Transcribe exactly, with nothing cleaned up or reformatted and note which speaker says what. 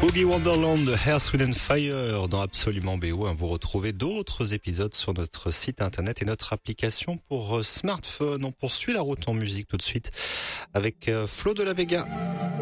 Speaker 1: Boogie Wonderland de Earth, Wind and Fire dans Absolument B O. Vous retrouvez d'autres épisodes sur notre site internet et notre application pour smartphone. On poursuit la route en musique tout de suite avec Flo de la Vega.